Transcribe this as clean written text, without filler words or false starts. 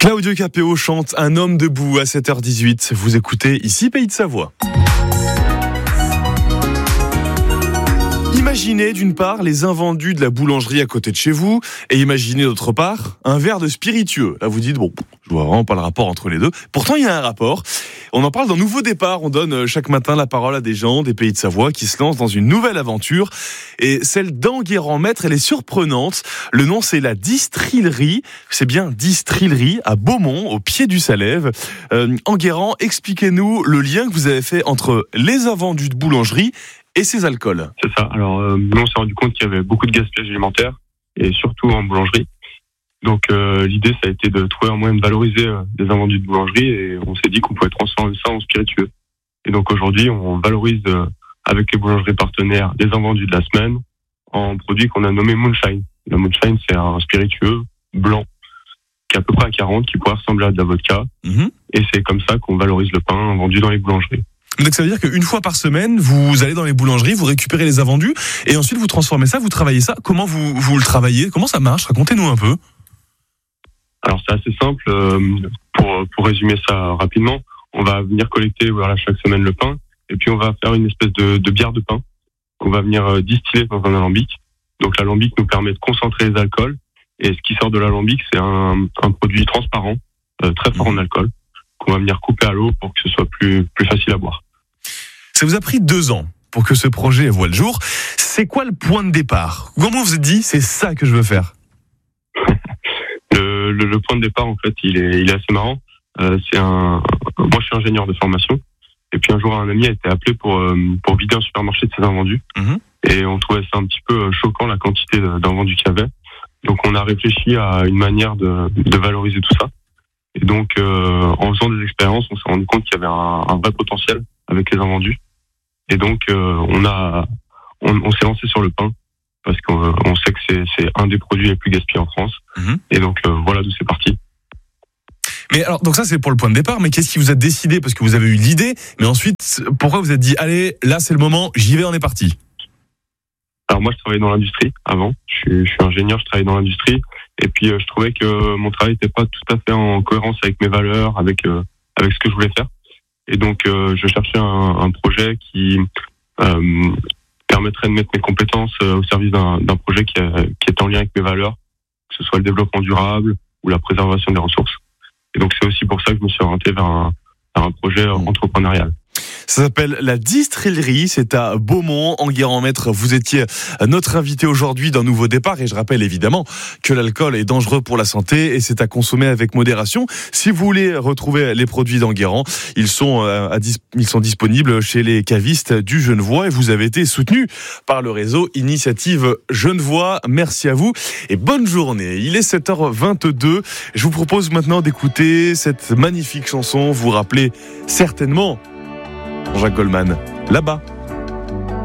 Claudio Capéo chante Un homme debout à 7h18. Vous écoutez ici Pays de Savoie. Imaginez d'une part les invendus de la boulangerie à côté de chez vous et imaginez d'autre part un verre de spiritueux. Là vous dites bon, je vois vraiment pas le rapport entre les deux. Pourtant il y a un rapport. On en parle dans Nouveau Départ. On donne chaque matin la parole à des gens des Pays de Savoie qui se lancent dans une nouvelle aventure. Et celle d'Enguerrand-Maître, elle est surprenante. Le nom c'est la Distillerie. C'est bien Distillerie à Beaumont, au pied du Salève. Enguerrand, expliquez-nous le lien que vous avez fait entre les invendus de boulangerie et ces alcools. C'est ça. Alors, nous, on s'est rendu compte qu'il y avait beaucoup de gaspillage alimentaire, et surtout en boulangerie. Donc, l'idée, ça a été de trouver un moyen de valoriser des invendus de boulangerie, et on s'est dit qu'on pouvait transformer ça en spiritueux. Et donc, aujourd'hui, on valorise, avec les boulangeries partenaires, des invendus de la semaine, en produit qu'on a nommé Moonshine. Le Moonshine, c'est un spiritueux blanc, qui est à peu près à 40, qui pourrait ressembler à de la vodka. Et c'est comme ça qu'on valorise le pain vendu dans les boulangeries. Donc ça veut dire qu'une fois par semaine, vous allez dans les boulangeries, vous récupérez les invendus et ensuite vous transformez ça, vous travaillez ça. Comment vous le travaillez ? Comment ça marche ? Racontez-nous un peu. Alors c'est assez simple. Pour résumer ça rapidement, on va venir collecter chaque semaine le pain et puis on va faire une espèce de bière de pain qu'on va venir distiller dans un alambic. Donc l'alambic nous permet de concentrer les alcools et ce qui sort de l'alambic, c'est un produit transparent, très fort en alcool, qu'on va venir couper à l'eau pour que ce soit plus facile à boire. Ça vous a pris 2 ans pour que ce projet voie le jour. C'est quoi le point de départ ? Comment vous vous êtes dit, c'est ça que je veux faire ? Le point de départ, en fait, il est assez marrant. Moi, je suis ingénieur de formation. Et puis un jour, un ami a été appelé pour vider un supermarché de ses invendus. Et on trouvait ça un petit peu choquant, la quantité d'invendus qu'il y avait. Donc, on a réfléchi à une manière de valoriser tout ça. Et donc, en faisant des expériences, on s'est rendu compte qu'il y avait un vrai potentiel avec les invendus. Et donc, on s'est lancé sur le pain parce qu'on sait que c'est un des produits les plus gaspillés en France. Et donc, voilà d'où c'est parti. Mais alors, donc ça, c'est pour le point de départ. Mais qu'est-ce qui vous a décidé ? Parce que vous avez eu l'idée. Mais ensuite, pourquoi vous êtes dit, allez, là, c'est le moment, j'y vais, on est parti. Alors moi, je travaillais dans l'industrie avant. Je suis ingénieur, je travaillais dans l'industrie. Et puis, je trouvais que mon travail n'était pas tout à fait en cohérence avec mes valeurs, avec ce que je voulais faire. Et donc, je cherchais un projet qui permettrait de mettre mes compétences au service d'un projet qui est en lien avec mes valeurs, que ce soit le développement durable ou la préservation des ressources. Et donc, c'est aussi pour ça que je me suis orienté vers un projet entrepreneurial. Ça s'appelle la Distillerie, c'est à Beaumont, Enguerrand-Maître. Vous étiez notre invité aujourd'hui dans Nouveau Départ et je rappelle évidemment que l'alcool est dangereux pour la santé et c'est à consommer avec modération. Si vous voulez retrouver les produits d'Enguerrand, ils sont disponibles chez les cavistes du Genevois et vous avez été soutenu par le réseau Initiative Genevois. Merci à vous et bonne journée. Il est 7h22. Je vous propose maintenant d'écouter cette magnifique chanson. Vous vous rappelez certainement Jean-Jacques Goldman, là-bas.